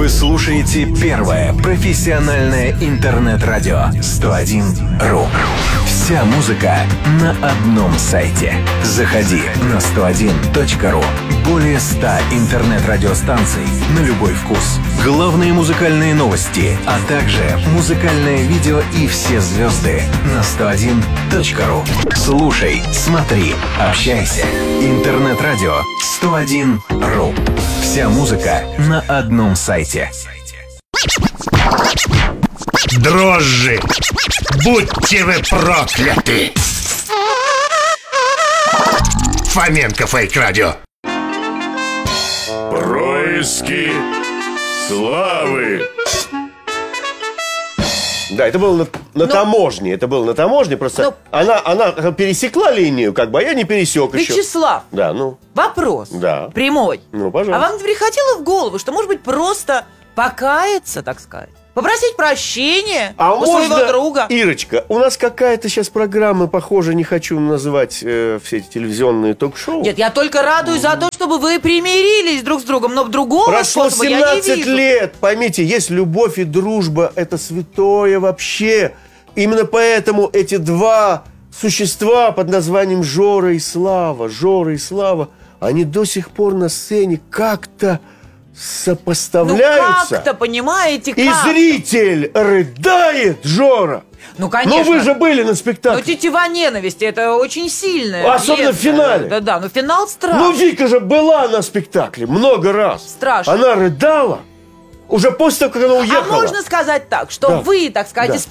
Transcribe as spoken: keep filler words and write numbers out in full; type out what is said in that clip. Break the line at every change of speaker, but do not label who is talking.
Вы слушаете первое профессиональное интернет-радио сто один ру. Вся музыка на одном сайте. Заходи на сто один точка ру. Более ста интернет-радиостанций на любой вкус. Главные музыкальные новости, а также музыкальное видео и все звезды на сто один точка ру. Слушай, смотри, общайся. Интернет-радио сто один ру. Вся музыка на одном сайте.
Дрожжи! Будьте вы прокляты! Фоменко Фейк Радио.
Происки славы.
Да, это было на, на
Но...
таможне. Это было на таможне. Просто
Но...
она, она пересекла линию, как бы, а я не пересек еще.
Вячеслав,
Да, ну.
вопрос
Да.
прямой.
Ну, пожалуйста.
А вам не приходило в голову, что, может быть, просто покаяться, так сказать? Попросить прощения
А
у
можно,
своего друга?
Ирочка, у нас какая-то сейчас программа, похоже, не хочу называть э, все эти телевизионные ток-шоу.
Нет, я только радуюсь за то, чтобы вы примирились друг с другом, но другого
Прошло
способа я не
семнадцать
вижу.
лет. Поймите, есть любовь и дружба. Это святое вообще. Именно поэтому эти два существа под названием Жора и Слава, Жора и Слава, они до сих пор на сцене как-то сопоставляются.
Ну как-то, понимаете, как?
И зритель рыдает, Жора.
Ну, конечно.
Но вы же были на
Но
спектакле.
тетива ненависти, это очень сильная.
Особенно в
лезвие.
финале.
Да-да, но финал страшный.
Ну, Вика же была на спектакле много раз.
Страшно.
Она рыдала уже после того, как она
А
уехала.
можно сказать так, что
Да.
вы, так сказать,
Да.
из